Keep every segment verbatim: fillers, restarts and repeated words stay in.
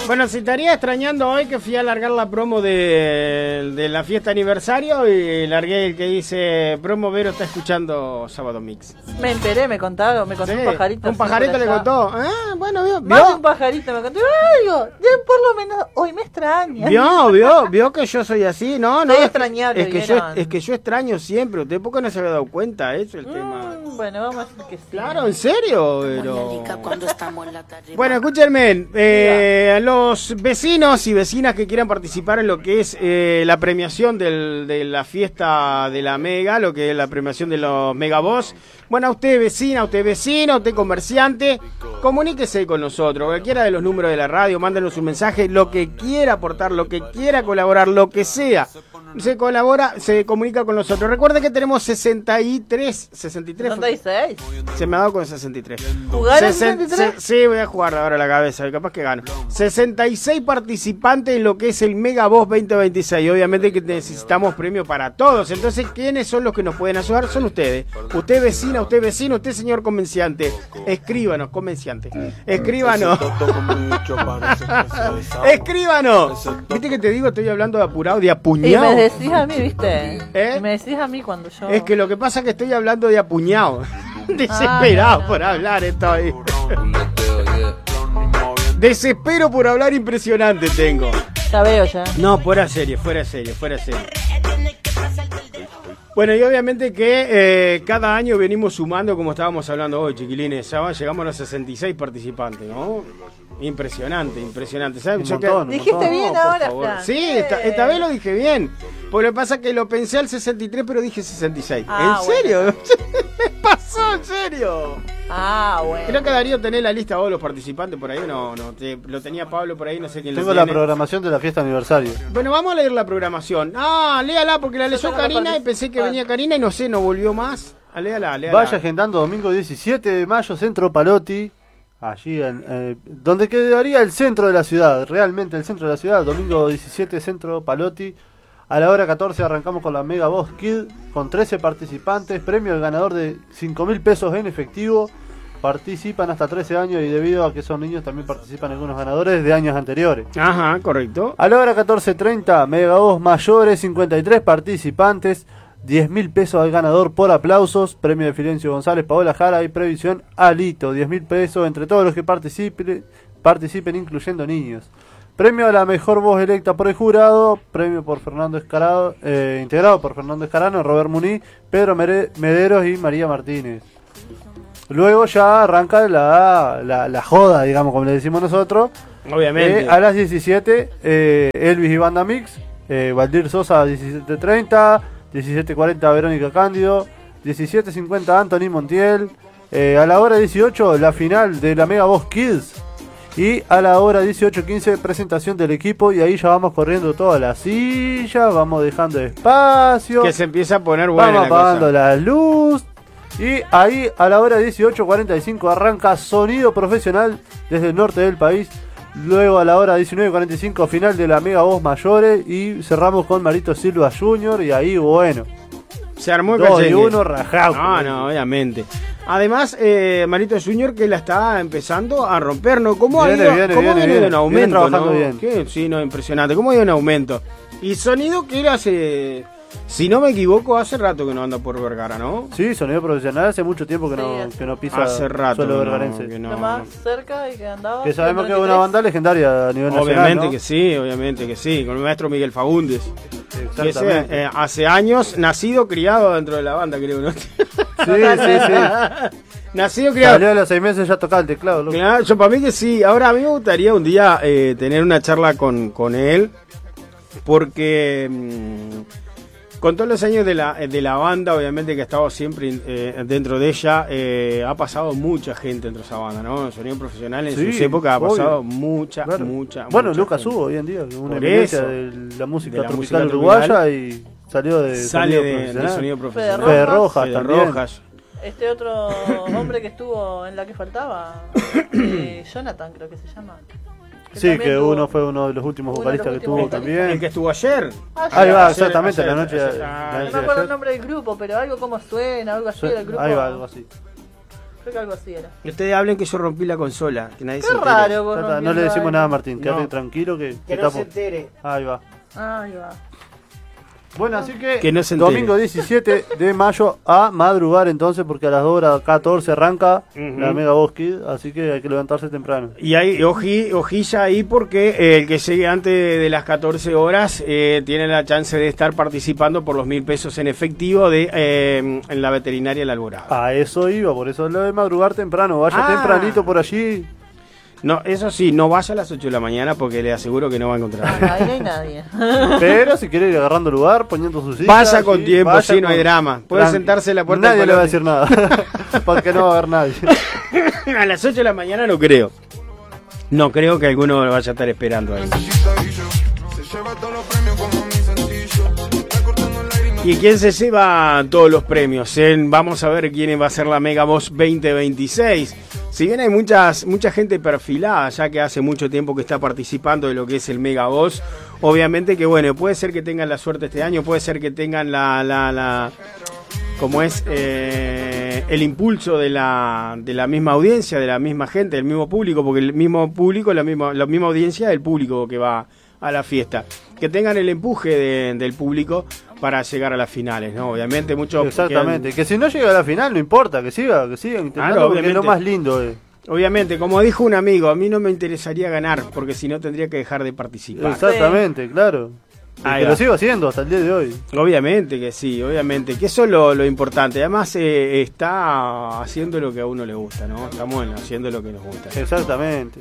Bueno, si estaría extrañando hoy que fui a largar la promo de, de la fiesta aniversario y largué el que dice promo Vero está escuchando Sábado Mix. Me enteré, me contaron, me contó Sí, un pajarito. un pajarito le contó. Ah, bueno, vio. Más vio. de un pajarito me contó. Ay, digo, ya por lo menos hoy me extraña. Vio, vio, vio que yo soy así, no, no. Soy Es, extrañable, es que yo, ¿vieron? es que yo extraño siempre. Usted poco no se había dado cuenta, eso es el Mm, tema. bueno, vamos a decir que sí. Claro, en serio, pero... Bueno, escúchenme, eh, a los vecinos y vecinas que quieran participar en lo que es eh, la premiación del, de la fiesta de la Mega, lo que es la premiación de los Mega Boss. Bueno, a usted vecina, a usted vecino, a usted comerciante, comuníquese con nosotros, cualquiera de los números de la radio, mándenos un mensaje, lo que quiera aportar, lo que quiera colaborar, lo que sea. Se colabora, se comunica con nosotros. Recuerden que tenemos sesenta y tres, sesenta y tres. sesenta y seis. Se me ha dado con sesenta y tres. ¿Jugar en Sesen- sesenta y tres? se- sí, voy a jugar ahora la cabeza, capaz que gano. sesenta y seis participantes en lo que es el Mega Boss veinte veintiséis. Obviamente que necesitamos premio para todos. Entonces, ¿quiénes son los que nos pueden ayudar? Son ustedes. Usted vecina, usted vecino, usted señor comerciante. Escríbanos, comerciante. Escríbanos. Escríbanos. Viste que te digo, estoy hablando de apurado, de Y me apuñado. decís a mí, ¿viste? ¿Eh? Y me decís a mí cuando yo... Es que lo que pasa es que estoy hablando de apuñado. Desesperado Ah, no, no. por hablar estoy. Desespero por hablar impresionante tengo. Ya veo, ya. No, fuera serie, fuera serie, fuera serie. Bueno, y obviamente que eh, cada año venimos sumando, como estábamos hablando hoy, chiquilines. Ya va, llegamos a los sesenta y seis participantes, ¿no? Impresionante, impresionante. ¿Sabes? Un Yo montón, que- un Dijiste montón. bien No, por ahora, favor. Fran. Sí, esta, esta vez lo dije bien. Porque lo que pasa es que lo pensé al sesenta y tres, pero dije sesenta y seis. Ah, ¿En serio? Me pasó, en serio. Ah, bueno. Creo que Darío tenés la lista de los participantes por ahí, no, no, te- lo tenía Pablo por ahí, no sé quién lo Tengo la tiene. programación de la fiesta aniversario. Bueno, vamos a leer la programación. Ah, léala porque la leyó tengo la Karina y pensé que participa- venía Karina y no sé, no volvió más. Ah, léala, léala. Vaya agendando domingo diecisiete de mayo, Centro Palotti. Allí, en, eh, donde quedaría el centro de la ciudad, realmente el centro de la ciudad. Domingo diecisiete, Centro Palotti. A la hora catorce arrancamos con la Mega Boss Kid, con trece participantes. Premio al ganador de cinco mil pesos en efectivo. Participan hasta trece años y debido a que son niños también participan algunos ganadores de años anteriores. Ajá, correcto. A la hora catorce treinta, Mega Boss mayores, cincuenta y tres participantes. diez mil pesos al ganador por aplausos. Premio de Filencio González, Paola Jara y previsión Alito. diez mil pesos entre todos los que participen, participen incluyendo niños. Premio a la mejor voz electa por el jurado. Premio por Fernando Escarado, eh, integrado por Fernando Escarano, Robert Muní, Pedro Mere- Mederos y María Martínez. Luego ya arranca la, la, la joda, digamos, como le decimos nosotros. Obviamente. Eh, a las diecisiete, eh, Elvis y Banda Mix. Eh, Valdir Sosa, diecisiete treinta. diecisiete cuarenta, Verónica Cándido. diecisiete cincuenta, Anthony Montiel. Eh, a la hora dieciocho, la final de la Mega Boss Kids. Y a la hora dieciocho quince, presentación del equipo. Y ahí ya vamos corriendo toda la silla. Vamos dejando espacio. Que se empieza a poner buena Vamos la apagando cosa. la luz. Y ahí a la hora dieciocho cuarenta y cinco arranca Sonido Profesional desde el norte del país. Luego a la hora diecinueve cuarenta y cinco final de la Mega Voz Mayores. Y cerramos con Marito Silva junior Y ahí bueno, Se armó el dos y cachengue. uno rajado. No, no, obviamente. Además, eh, Marito Junior que la está empezando a romper, ¿no? ¿Cómo Viene, ha ido, viene, cómo viene, ha ido viene. en aumento, Viene trabajando ¿no? bien. ¿Qué? Sí, no, impresionante. ¿Cómo ha ido en aumento? Y Sonido que era hace, si no me equivoco, hace rato que no anda por Vergara, ¿no? Sí, Sonido Profesional hace mucho tiempo que Sí, no, hace- que no pisa Hace rato suelo que no, vergarense. que no, Lo más cerca y que andaba. Que sabemos que es ciento una treinta y banda legendaria a nivel nacional, Obviamente ¿no? que sí, obviamente que sí, con el maestro Miguel Faúndez. Que ese, Exactamente. eh, hace años, nacido, criado dentro de la banda, creo, ¿no? Sí, sí, sí. Nacido, criado. Salió a los seis meses ya tocaba el teclado, loco. Claro, yo para mí que sí. Ahora a mí me gustaría un día eh, tener una charla con, con él, porque mmm, con todos los años de la, de la banda, obviamente que ha estado siempre eh, dentro de ella, eh, ha pasado mucha gente dentro de esa banda, ¿no? El sonido profesional en Sí, sus épocas ha obvio. pasado mucha, Claro. mucha, Bueno, mucha Lucas gente. Hugo hoy en día, una Por eminencia eso. de la música De la tropical música uruguaya tropical. y salió de Sale sonido de, de profesional. sonido Fede profesional. Fede Rojas. Rojas Fede también. Rojas. Este otro hombre que estuvo en la que faltaba, eh, Jonathan creo que se llama. Sí, también que tuvo- uno fue uno de los últimos uno de los vocalistas que últimos tuvo vocalistas. El también. que estuvo ayer. Ah, Ahí ya. va, Ayer, exactamente, ayer, la noche, ayer. la Ah, noche No me de acuerdo el ayer. nombre del grupo, pero algo como suena, algo así del grupo. Ahí va, algo así. Creo que algo así era. Ustedes hablen que yo rompí la consola, que nadie Qué se entere. raro, vos Tata, no le rompiendo decimos algo. nada a Martín, quédate No. tranquilo que, Que que no tapo. se entere. Ahí va. Ahí va. Bueno, así que, Que no se entere. domingo diecisiete de mayo a madrugar entonces, porque a las dos horas catorce arranca Ujú. la Mega Boss Kid, así que hay que levantarse temprano. Y hay oji, hojilla ahí porque eh, el que llegue antes de las catorce horas eh, tiene la chance de estar participando por los mil pesos en efectivo de eh, en la veterinaria La Alborada. A eso iba, por eso lo de madrugar temprano, vaya Ah. tempranito por allí. No, eso sí, no vaya a las ocho de la mañana porque le aseguro que no va a encontrar a Ah, nadie. ahí no hay nadie. Pero si quiere ir agarrando lugar, poniendo sus sillas. Pasa con sí, tiempo, vaya sí, no hay con- drama. Puede Tranqui. sentarse en la puerta Nadie del le va a palote. decir nada, porque no va a haber nadie. A las ocho de la mañana no creo. No creo que alguno lo vaya a estar esperando ahí. ¿Y quién se lleva todos los premios? En- vamos a ver quién va a ser la Mega Boss veinte veintiséis. Si bien hay muchas, mucha gente perfilada, ya que hace mucho tiempo que está participando de lo que es el Mega Boss, obviamente que bueno, puede ser que tengan la suerte este año, puede ser que tengan la, la, la como es eh, el impulso de la, de la misma audiencia, de la misma gente, del mismo público, porque el mismo público, la misma, la misma audiencia del público que va a la fiesta, que tengan el empuje de- del público para llegar a las finales, ¿no? Obviamente muchos Exactamente, que si no llega a la final no importa, que siga, que sigan intentando, Claro, porque es lo obviamente. más lindo. Eh. obviamente, como dijo un amigo, a mí no me interesaría ganar, porque si no tendría que dejar de participar. Exactamente, claro. Y Ahí que va. lo sigo haciendo hasta el día de hoy. Obviamente que sí, obviamente, que eso es lo, lo importante. Además eh, está haciendo lo que a uno le gusta, ¿no? Estamos en- haciendo lo que nos gusta. Exactamente.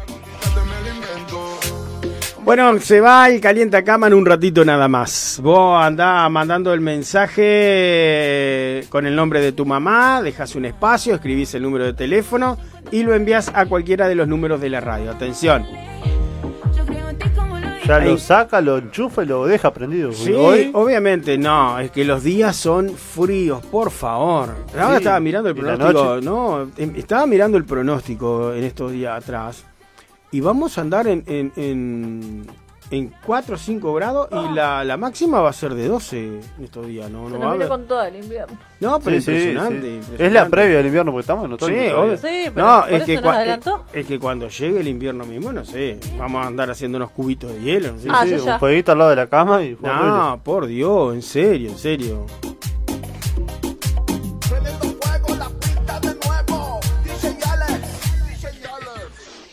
Bueno, se va el calienta cama en un ratito nada más. Vos andá mandando el mensaje con el nombre de tu mamá, dejas un espacio, escribís el número de teléfono y lo envías a cualquiera de los números de la radio. Atención. Ya Ahí. lo saca, lo enchufa y lo deja prendido. Sí, Hoy, obviamente, no, es que los días son fríos, por favor. Ahora Sí, estaba mirando el y la pronóstico, noche. no, em, estaba mirando el pronóstico en estos días atrás y vamos a andar en, en, en, en cuatro o cinco grados y la, la máxima va a ser de doce en estos días, ¿no? Se No, nos va a viene haber- con todo el invierno. no pero sí, sí, impresionante, sí. impresionante. Es la previa del invierno porque estamos en otoño. Sí, todavía. obvio. Sí, pero No, por es eso que, nos cua- adelantó. es, es que cuando llegue el invierno mismo, no sé, vamos a andar haciendo unos cubitos de hielo. No sé. Sí, Ah, sí, ya, un ya. jueguito al lado de la cama y fue horrible. No, por Dios, en serio, en serio. Prendiendo fuego la pista de nuevo. D J Alex, D J Alex.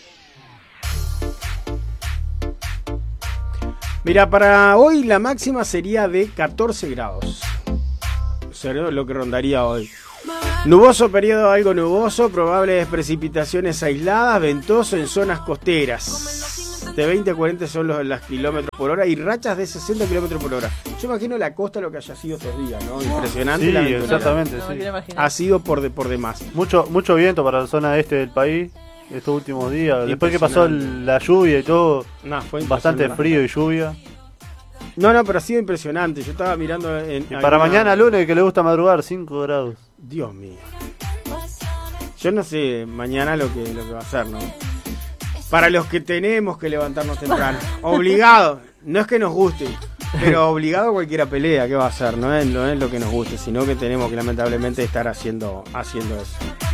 Mira, para hoy la máxima sería de catorce grados. Sería lo que rondaría hoy. Nuboso, periodo algo nuboso, probables precipitaciones aisladas, ventoso en zonas costeras. De veinte a cuarenta son los, las kilómetros por hora y rachas de sesenta kilómetros por hora. Yo imagino la costa lo que haya sido estos días, ¿no? Impresionante. Sí, la ventosidad. exactamente. No me sí. quiero imaginar. Ha sido por de, por demás. Mucho, mucho viento para la zona este del país estos últimos días. Después que pasó el- la lluvia y todo, No, fue bastante impresionante. frío y lluvia. No, no, pero ha sido impresionante. Yo estaba mirando en... Y para alguna- mañana lunes que le gusta madrugar, cinco grados. Dios mío. Yo no sé mañana lo que, lo que va a hacer, ¿no? Para los que tenemos que levantarnos temprano. Obligado. No es que nos guste, pero obligado a cualquiera pelea. ¿Qué va a hacer? No es, no es lo que nos guste, sino que tenemos que lamentablemente estar haciendo, haciendo eso.